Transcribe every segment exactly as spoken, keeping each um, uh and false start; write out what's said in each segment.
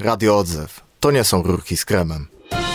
Radio Odzew. To nie są rurki z kremem.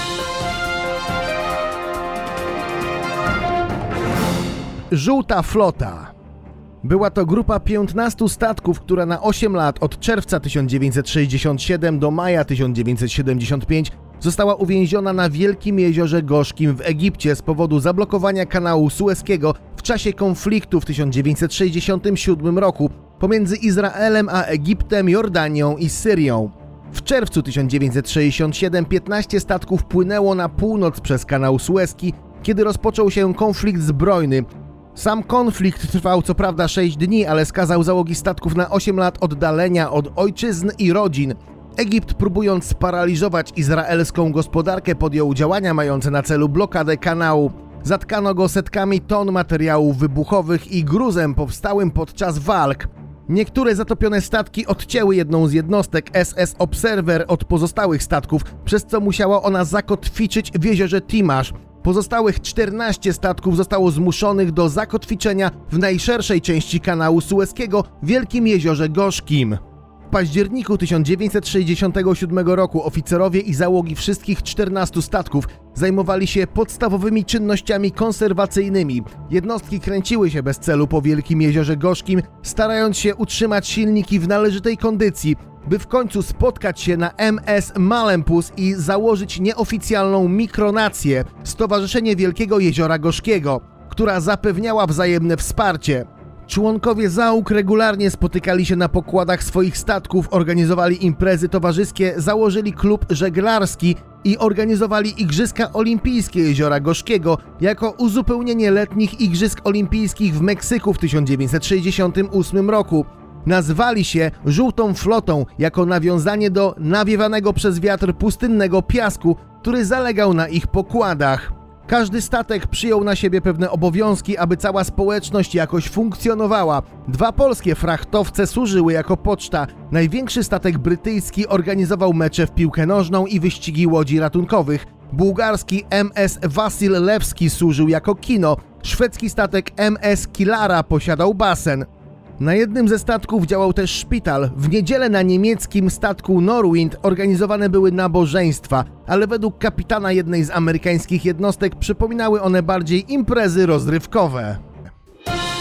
Żółta flota. Była to grupa piętnastu statków, która na osiem lat od czerwca tysiąc dziewięćset sześćdziesiątego siódmego do maja tysiąc dziewięćset siedemdziesiątego piątego została uwięziona na Wielkim Jeziorze Gorzkim w Egipcie z powodu zablokowania kanału Sueskiego w czasie konfliktu w tysiąc dziewięćset sześćdziesiątym siódmym roku pomiędzy Izraelem a Egiptem, Jordanią i Syrią. W czerwcu tysiąc dziewięćset sześćdziesiątego siódmego piętnaście statków płynęło na północ przez kanał Sueski, kiedy rozpoczął się konflikt zbrojny. Sam konflikt trwał co prawda sześć dni, ale skazał załogi statków na osiem lat oddalenia od ojczyzn i rodzin. Egipt, próbując sparaliżować izraelską gospodarkę, podjął działania mające na celu blokadę kanału. Zatkano go setkami ton materiałów wybuchowych i gruzem powstałym podczas walk. Niektóre zatopione statki odcięły jedną z jednostek S S Observer od pozostałych statków, przez co musiała ona zakotwiczyć w jeziorze Timasz. Pozostałych czternaście statków zostało zmuszonych do zakotwiczenia w najszerszej części kanału Sueskiego w Wielkim Jeziorze Gorzkim. W październiku tysiąc dziewięćset sześćdziesiątego siódmego roku oficerowie i załogi wszystkich czternastu statków zajmowali się podstawowymi czynnościami konserwacyjnymi. Jednostki kręciły się bez celu po Wielkim Jeziorze Gorzkim, starając się utrzymać silniki w należytej kondycji, by w końcu spotkać się na M S Malempus i założyć nieoficjalną mikronację, Stowarzyszenie Wielkiego Jeziora Gorzkiego, która zapewniała wzajemne wsparcie. Członkowie załóg regularnie spotykali się na pokładach swoich statków, organizowali imprezy towarzyskie, założyli klub żeglarski i organizowali Igrzyska Olimpijskie Jeziora Gorzkiego jako uzupełnienie letnich Igrzysk Olimpijskich w Meksyku w tysiąc dziewięćset sześćdziesiątym ósmym roku. Nazwali się Żółtą Flotą jako nawiązanie do nawiewanego przez wiatr pustynnego piasku, który zalegał na ich pokładach. Każdy statek przyjął na siebie pewne obowiązki, aby cała społeczność jakoś funkcjonowała. Dwa polskie frachtowce służyły jako poczta. Największy statek brytyjski organizował mecze w piłkę nożną i wyścigi łodzi ratunkowych. Bułgarski M S Wasil Lewski służył jako kino. Szwedzki statek M S Kilara posiadał basen. Na jednym ze statków działał też szpital. W niedzielę na niemieckim statku Norwind organizowane były nabożeństwa, ale według kapitana jednej z amerykańskich jednostek przypominały one bardziej imprezy rozrywkowe.